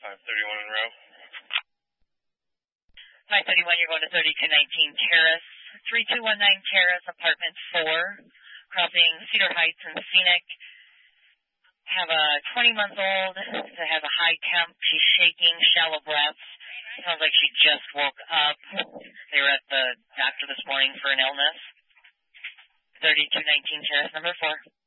531 in row. 531, you're going to 3219 Terrace, 3219 Terrace, apartment 4, crossing Cedar Heights and Scenic. Have a 20-month-old that has a high temp. She's shaking, shallow breaths. Sounds like she just woke up. They were at the doctor this morning for an illness. 3219 Terrace, number 4.